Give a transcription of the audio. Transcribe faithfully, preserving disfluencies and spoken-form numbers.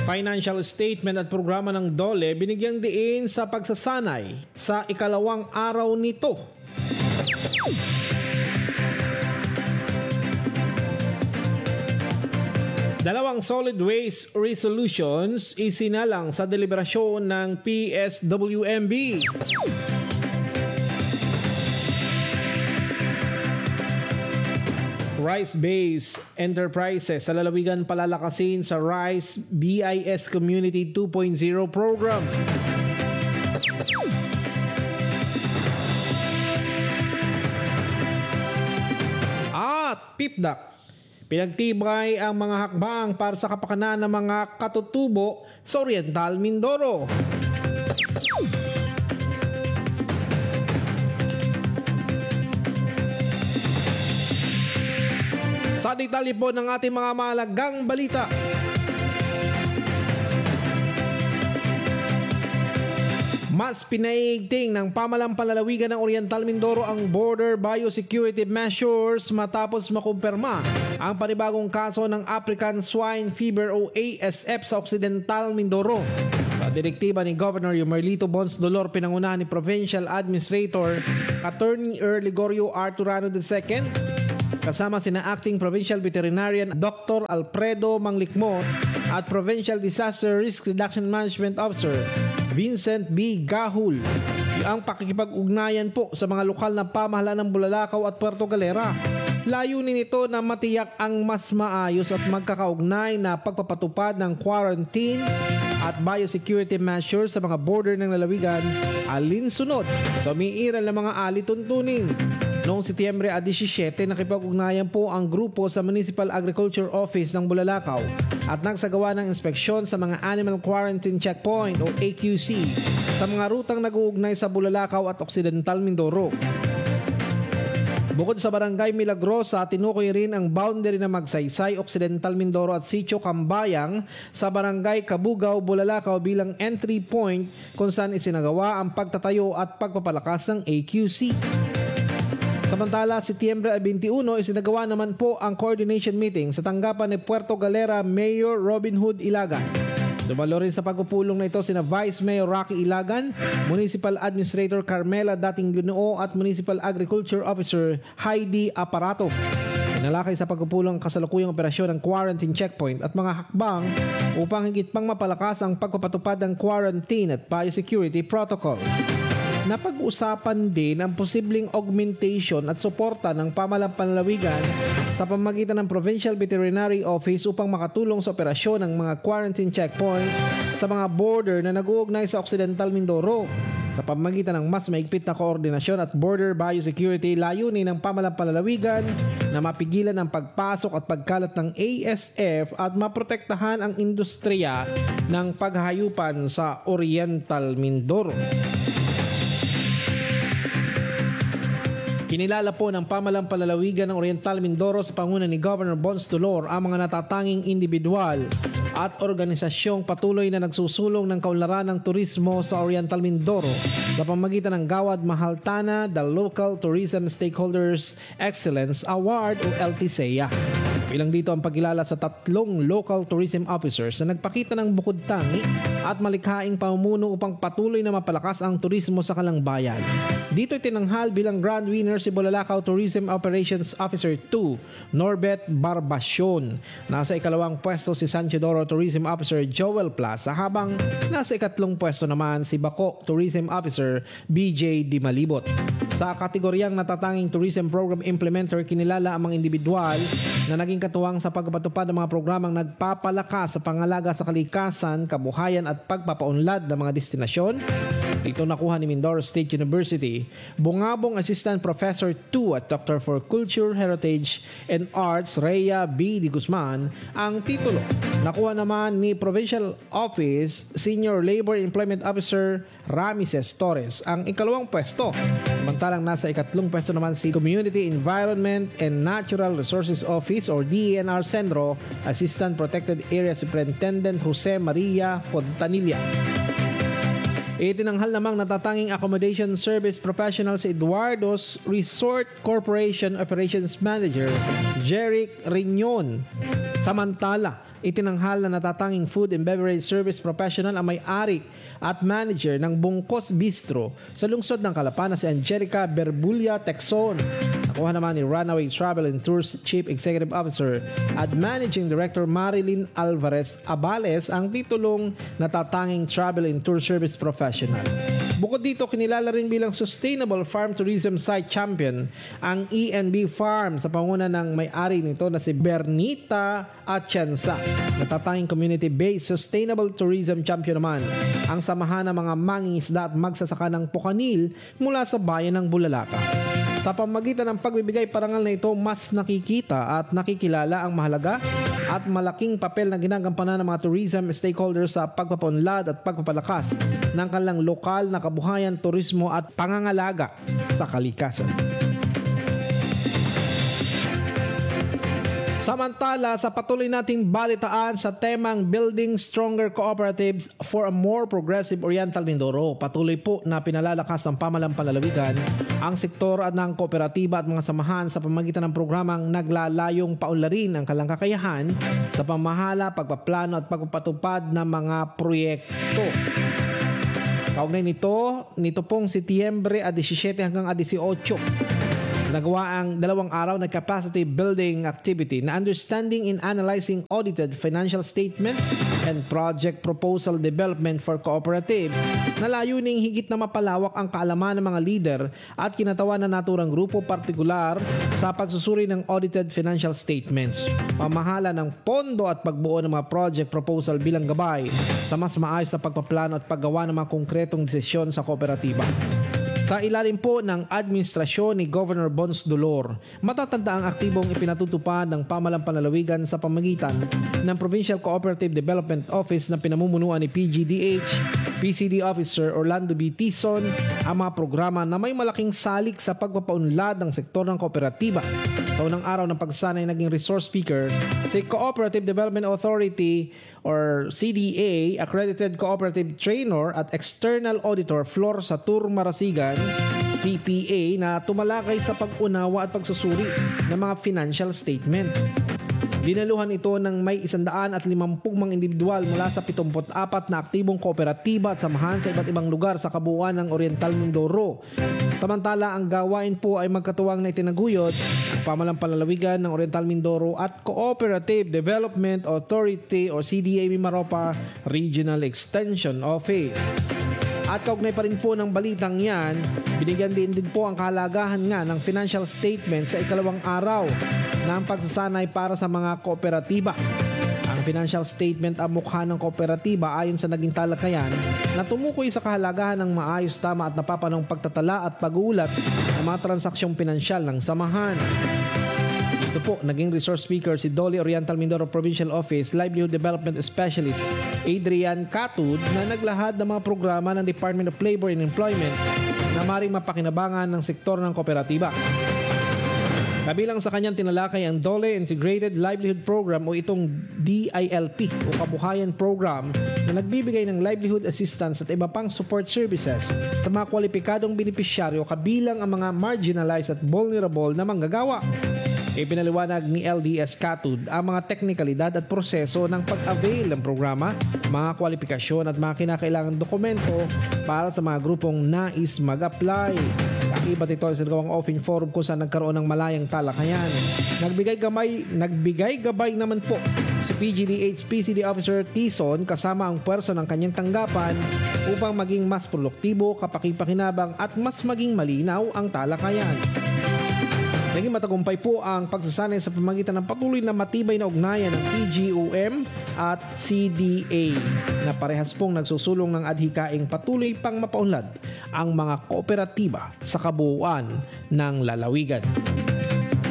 Financial statement at programa ng DOLE binigyang diin sa pagsasanay sa ikalawang araw nito. Dalawang solid waste resolutions isinalang sa deliberasyon ng P S W M B. Rice-based enterprises sa lalawigan palalakasin sa Rice B I S Community two point oh program. At P I P D A C, pinagtibay ang mga hakbang para sa kapakanan ng mga katutubo sa Oriental Mindoro. Sa detalye po ng ating mga mahalagang balita. Mas pinaigting ng pamalang palalawigan ng Oriental Mindoro ang border biosecurity measures matapos makumpirma ang panibagong kaso ng African Swine Fever o A S F sa Occidental Mindoro. Sa direktiba ni Governor Yomerlito Bons Dolor, pinangunahan ni Provincial Administrator Attorney Earl Ligorio Arturano the second, kasama sina Acting Provincial Veterinarian Doctor Alfredo Manglikmot at Provincial Disaster Risk Reduction Management Officer Vincent B. Gahul. Ang pakikipag-ugnayan po sa mga lokal na pamahalaan ng Bulalakaw at Puerto Galera. Layunin nito na matiyak ang mas maayos at magkakaugnay na pagpapatupad ng quarantine at biosecurity measures sa mga border ng lalawigan alinsunod sa umiiral ng mga alituntunin. Noong Setyembre seventeen, nakipag-ugnayan po ang grupo sa Municipal Agriculture Office ng Bulalakaw at nagsagawa ng inspeksyon sa mga Animal Quarantine Checkpoint o A Q C sa mga rutang nag-uugnay sa Bulalakaw at Occidental Mindoro. Bukod sa Barangay Milagrosa, tinukoy rin ang boundary ng Magsaysay, Occidental Mindoro at Sitio Cambayang sa Barangay Kabugaw, Bulalakaw bilang entry point kung saan isinagawa ang pagtatayo at pagpapalakas ng A Q C. Samantala, Setyembre twenty-one, isinagawa naman po ang coordination meeting sa tanggapan ni Puerto Galera Mayor Robin Hood Ilagan. Dumalo rin sa pagpupulong na ito sina Vice Mayor Rocky Ilagan, Municipal Administrator Carmela Dating Gunoo at Municipal Agriculture Officer Heidi Aparato. Pinalakay sa pagpupulong ang kasalukuyang operasyon ng quarantine checkpoint at mga hakbang upang higit pang mapalakas ang pagpapatupad ng quarantine at biosecurity protocols. Napag-usapan din ang posibleng augmentation at suporta ng pamahalang panlalawigan sa pamamagitan ng Provincial Veterinary Office upang makatulong sa operasyon ng mga quarantine checkpoint sa mga border na nag-uugnay sa Occidental Mindoro. Sa pamamagitan ng mas maigpit na koordinasyon at border biosecurity, layunin ng pamahalang panlalawigan na mapigilan ang pagpasok at pagkalat ng A S F at maprotektahan ang industriya ng paghayupan sa Oriental Mindoro. Kinilala po ng pamahalang palalawigan ng Oriental Mindoro sa panguna ni Governor Bons Dolor ang mga natatanging individual at organisasyong patuloy na nagsusulong ng kaunlaran ng turismo sa Oriental Mindoro sa pamamagitan ng Gawad Mahaltana, the Local Tourism Stakeholders Excellence Award o L T S E A. Bilang dito ang pagkilala sa tatlong local tourism officers na nagpakita ng bukod tangi at malikhaing pamumuno upang patuloy na mapalakas ang turismo sa Kalangbayan. Dito tinanghal bilang grand winner si Bulalakaw Tourism Operations Officer two, Norbert Barbacion. Nasa ikalawang pwesto si San Teodoro Tourism Officer Joel Plaza habang nasa ikatlong pwesto naman si Bako Tourism Officer B J Di Malibot. Sa kategoryang natatanging tourism program implementer, kinilala ang mga individual na naging katuwang sa pagpapatupad ng mga programang nagpapalakas sa pangalaga sa kalikasan, kabuhayan at pagpapaunlad ng mga destinasyon. Dito nakuha ni Mindoro State University Bungabong Assistant Professor two at Doctor for Culture, Heritage and Arts Rhea B. Di Guzman ang titulo. Nakuha naman ni Provincial Office Senior Labor Employment Officer Ramises Torres ang ikalawang pwesto. Samantalang nasa ikatlong pwesto naman si Community Environment and Natural Resources Office or D E N R Centro Assistant Protected Area Superintendent Jose Maria Fontanilla. Itinanghal namang natatanging accommodation service professional si Eduardo's Resort Corporation Operations Manager Jeric Rignon Samantala, itinanghal na natatanging food and beverage service professional ang may-ari at manager ng Bungkos Bistro sa lungsod ng Calapan na si Angelica Berbulia Texon. Nakuha naman ni Runaway Travel and Tours Chief Executive Officer at Managing Director Marilyn Alvarez Abales ang titulong natatanging Travel and Tour Service Professional. Bukod dito, kinilala rin bilang Sustainable Farm Tourism Site Champion ang E and B Farm sa panguna ng may-ari nito na si Bernita Atienza. Natatanging community-based Sustainable Tourism Champion naman ang samahan ng mga mangingisda at magsasaka ng Pucanil mula sa bayan ng Bulalaka. Sa pamagitan ng pagbibigay parangal na ito, mas nakikita at nakikilala ang mahalaga at malaking papel na ginagampanan ng mga tourism stakeholders sa pagpapaunlad at pagpapalakas ng kanilang lokal na kabuhayan, turismo at pangangalaga sa kalikasan. Samantala, sa patuloy nating balitaan sa temang Building Stronger Cooperatives for a More Progressive Oriental Mindoro, patuloy po na pinalalakas ng pamahalang panlalawigan ang sektor at ng kooperatiba at mga samahan sa pamamagitan ng programang naglalayong paunlarin ang kanilang kakayahan sa pamahala, pagpaplano at pagpapatupad ng mga proyekto. Kaugnay nito, nito pong Setyembre disisyete hanggang disyosyo, nagawa ang dalawang araw na capacity building activity na Understanding in Analyzing Audited Financial Statements and Project Proposal Development for Cooperatives na layuning higit na mapalawak ang kaalaman ng mga leader at kinatawan na naturang grupo partikular sa pagsusuri ng audited financial statements, pamahala ng pondo at pagbuo ng mga project proposal bilang gabay sa mas maayos na pagpaplano at paggawa ng mga konkretong desisyon sa kooperatiba. Sa ilalim po ng administrasyon ni Governor Bons Dolor, matatanda ang aktibong ipinatutupad ng pamahalang panlalawigan sa pamagitan ng Provincial Cooperative Development Office na pinamumunuan ni P G D H, P C D Officer Orlando B. Tison ang mga programa na may malaking salik sa pagpapaunlad ng sektor ng kooperatiba. Sa unang araw ng pagsanay naging resource speaker si Cooperative Development Authority or C D A, Accredited Cooperative Trainer at External Auditor Flor Satur Marasigan, C P A, na tumalakay sa pag-unawa at pagsusuri ng mga financial statement. Dinaluhan ito ng may isandaan at limampung mga individual mula sa pitongpot apat na aktibong kooperatiba at samahan sa iba't ibang lugar sa kabuuan ng Oriental Mindoro. Samantala, ang gawain po ay magkatuwang na itinaguyod ng pamahalang panlalawigan ng Oriental Mindoro at Cooperative Development Authority o C D A Mimaropa Regional Extension Office. At kaugnay pa rin po ng balitang yan, binigyan din din po ang kahalagahan nga ng financial statement sa ikalawang araw ng pagsasanay para sa mga kooperatiba. Ang financial statement ang mukha ng kooperatiba ayon sa naging talakayan na tumukoy sa kahalagahan ng maayos, tama at napapanong pagtatala at pag-uulat ng mga transaksyong pinansyal ng samahan. Ito po, naging resource speaker si Dole Oriental Mindoro Provincial Office Livelihood Development Specialist Adrian Catud na naglahad ng mga programa ng Department of Labor and Employment na maring mapakinabangan ng sektor ng kooperatiba. Kabilang sa kanyang tinalakay ang Dole Integrated Livelihood Program o itong D I L P o Kabuhayan Program na nagbibigay ng livelihood assistance at iba pang support services sa mga kwalipikadong benepisyaryo kabilang ang mga marginalized at vulnerable na manggagawa. Ipinaliwanag ni L D S Catud ang mga teknikalidad at proseso ng pag-avail ng programa, mga kwalifikasyon at mga kinakailangang dokumento para sa mga grupong nais mag-apply. Kakibat ito sa nagawang open forum kung saan nagkaroon ng malayang talakayan. Nagbigay gabay, nagbigay gabay naman po si P G D H P C D Officer Tison kasama ang puwersa ng kanyang tanggapan upang maging mas produktibo, kapakipakinabang at mas maging malinaw ang talakayan. Naging matagumpay po ang pagsasanay sa pamagitan ng patuloy na matibay na ugnayan ng P G O M at C D A na parehas pong nagsusulong ng adhikaing patuloy pang mapaunlad ang mga kooperatiba sa kabuuan ng lalawigan.